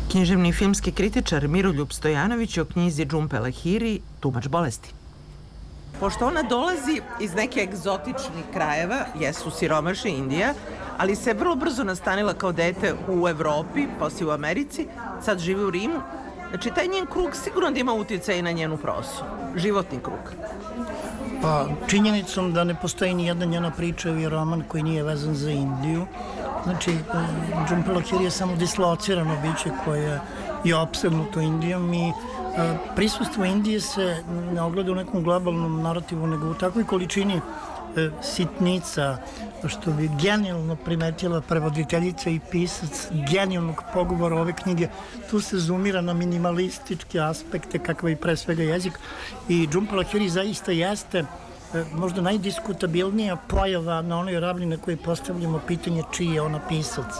Književni i filmski kritičar Miroljub Stojanović o knjizi Džumpe Lahiri Tumač bolesti. Pošto ona dolazi iz neke egzotičnih krajeva, jesu siromašna Indija, ali se vrlo brzo nastanila kao dete u Evropi, poslije u Americi, sad živi u Rimu. Znači, taj njen krug sigurno da ima utjecaj na njenu prosu, životni krug. Pa, činjenicom da ne postoji ni jedna njena priča ili roman koji nije vezan za Indiju. Znači, Džumpe Lahiri je samo dislocirano biće koje je opsednuto Indijom i prisustvo Indije se ne ogleda u nekom globalnom narativu, nego u takvoj količini sitnica, što bi genijalno primetila prevoditeljica i pisac genijalnog pogovora ove knjige. Tu se zoomira na minimalističke aspekte, kakva je pre svega jezik, i Džumpe Lahiri zaista jeste možda najdiskutabilnija pojava na onoj ravni na kojoj postavljamo pitanje čiji je ona pisac.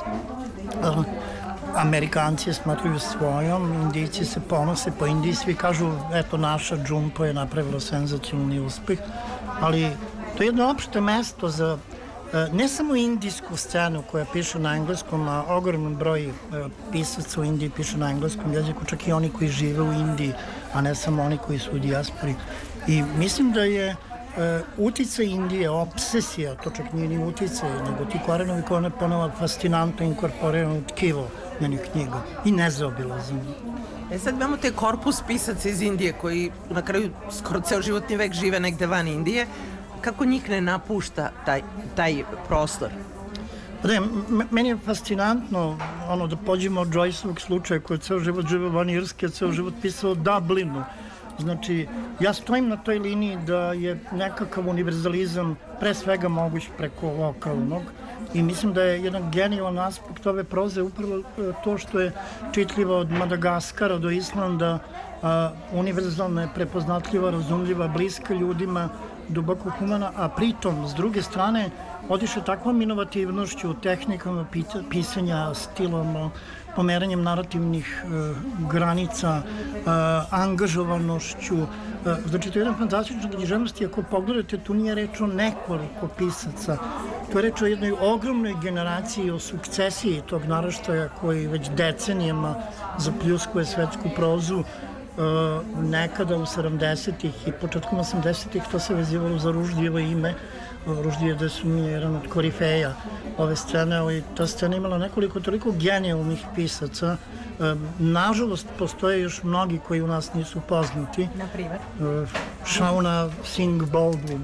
Amerikanci je smatruju svojom, Indijci se ponose po Indiji, svi kažu, eto, naša Džumpa je napravila senzacionalni uspeh, ali to je jedno opšte mesto za ne samo indijsku scenu koja piše na engleskom, a ogroman broj pisaca u Indiji piše na engleskom jeziku, čak i oni koji žive u Indiji, a ne samo oni koji su u dijaspori. I mislim da je uticaj Indije, obsesija, to čak nije ni uticaj, nego ti korenovi koje ona ponova fascinantno inkorporirano u tkivo njenih knjiga i nezaobilazno. Sad imamo te korpus pisaca iz Indije koji na kraju skoro ceo životni vek žive negde van Indije. Kako njih ne napušta taj prostor? Da, meni je fascinantno da pođemo od Joyceovog slučaja koji je ceo život živeo van Irske, ceo život pisao o Dublinu. Znači, ja stojim na toj liniji da je nekakav univerzalizam pre svega moguć preko lokalnog i mislim da je jedan genijalan aspekt ove proze upravo to što je čitljiva od Madagaskara do Islanda, univerzalna je, prepoznatljiva, razumljiva, bliska ljudima, duboko humana, a pritom, s druge strane, odiše takvom inovativnošću, tehnikama pisanja, stilom, pomeranjem narativnih granica, angažovanošću. Znači, to je jedan fantastična književnost i ako pogledate, tu nije reč o nekoliko pisaca, to je reč o jednoj ogromnoj generaciji, o sukcesiji tog naraštaja koji već decenijama zapljuskuje svetsku prozu. Nekada u 70-ih i početkom 80-ih to se vezivalo za Ruždijevo ime. Ruždije da su mi jedan od korifeja ove scene, ali ta scena imala nekoliko toliko genijalnih pisaca. Nažalost, postoje još mnogi koji u nas nisu poznati. Na primer? Shauna Singh Baldwin.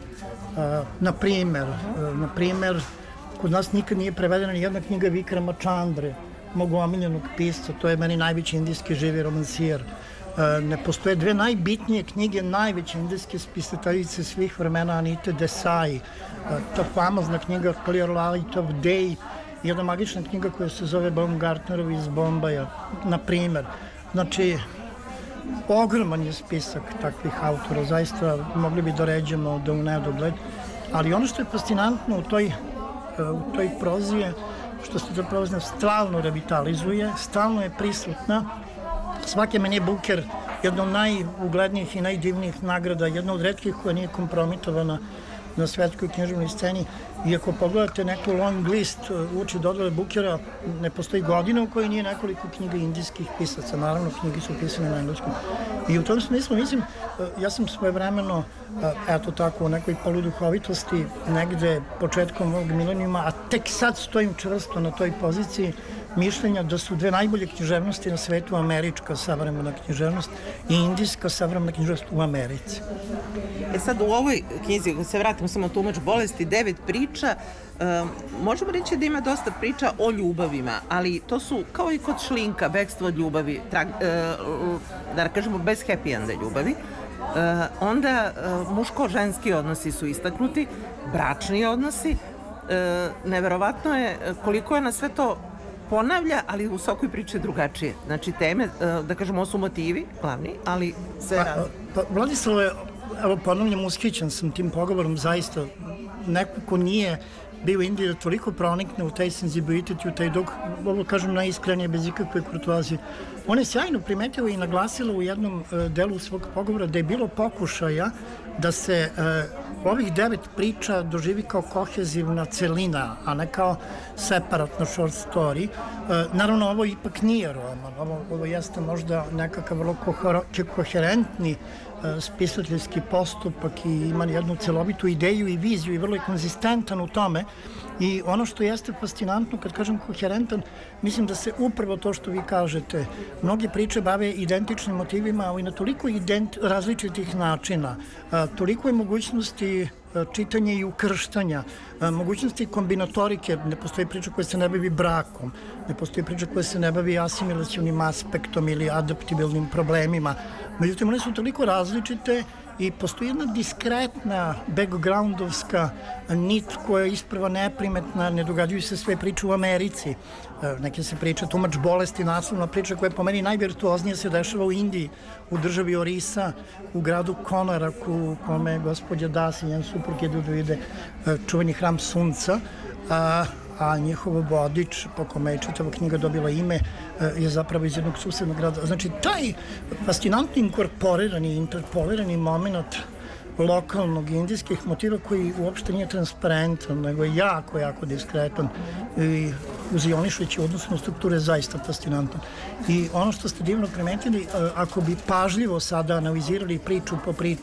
Na primer, kod nas nikad nije prevedena ni jedna knjiga Vikrama Čandre, mog omiljenog pisca, to je meni najveći indijski živi romansijer. Ne postoje dve najbitnije knjige najveće indijske spisateljice svih vremena, Anite Desai, ta famozna knjiga Clear Light of Day, jedna magična knjiga koja se zove Baumgartnerovi iz Bombaja, na primer. Znači, ogroman je spisak takvih autora, zaista mogli bi da ređemo da u nedogled, ali ono što je fascinantno u toj prozi je što se ta proza stalno revitalizuje, stalno je prisutna. Svaki meni je Booker jedna od najuglednijih i najdivnijih nagrada, jedna od retkih koja nije kompromitovana na svetskoj književnoj sceni. I ako pogledate neku long list uoči dodele Bookera, ne postoji godina u kojoj nije nekoliko knjiga indijskih pisaca. Naravno, knjige su pisane na engleskom. I u tom smislu, mislim, ja sam svojevremeno, eto tako, u nekoj poluduhovitosti, negde početkom ovog milenijuma, a tek sad stojim čvrsto na toj poziciji mišljenja da su dve najbolje književnosti na svetu američka savremena književnost i indijska savremena književnost u Americi. Sad u ovoj knjizi, ako se vratimo samo Tumač bolesti, 9 priča, možemo reći da ima dosta priča o ljubavima, ali to su kao i kod Šlinka, bekstvo od ljubavi, da kažemo bez happy enda ljubavi. Onda muško-ženski odnosi su istaknuti, bračni odnosi. Neverovatno je koliko je na sve to ponavlja, ali u svakoj priči je drugačije. Znači teme, da kažemo, ovo su motivi glavni, ali sve razne. Vladislav je, evo ponavljam, ushićen sam tim pogovorom, zaista neko ko nije bio u Indiji da toliko pronikne u taj senzibilitet i u taj dug, ovo kažem najiskrenije, bez ikakve kurtoazije. On je sjajno primetila i naglasila u jednom delu svog pogovora da je bilo pokušaja da se ovih 9 priča doživi kao kohezivna celina, a ne kao separatno short story. Naravno, ovo ipak nije roman, ovo jeste možda nekakav vrlo koherentni spisateljski postupak i ima jednu celovitu ideju i viziju i vrlo je konzistentan u tome. I ono što jeste fascinantno, kad kažem koherentan, mislim da se upravo to što vi kažete, mnoge priče bave identičnim motivima, ali na toliko različitih načina, toliko je mogućnosti čitanja i ukrštanja, mogućnosti kombinatorike, ne postoji priča koja se ne bavi brakom, ne postoji priča koja se ne bavi asimilacionim aspektom ili adaptibilnim problemima. Međutim, one su toliko različite i postoji jedna diskretna backgroundovska nit koja je isprva neprimetna, ne događaju se sve priče u Americi. Neke se priče tumač bolesti, naslovna priča koja je po meni najvirtuoznije se dešava u Indiji, u državi Orisa, u gradu Konarak, u kome je gospođa Das i njen suprug idu da vide čuveni hram sunca, a njihov vodič, po kome je čitava knjiga dobila ime, je zapravo iz jednog susednog grada. Znači, taj fascinantni inkorporirani, interpolirani moment lokalnog indijskih motiva koji uopšte nije transparentan, nego je jako, jako diskretan i uzionišujući odnosno strukture zaista fascinantan. I ono što ste divno primetili, ako bi pažljivo sada analizirali priču po priču,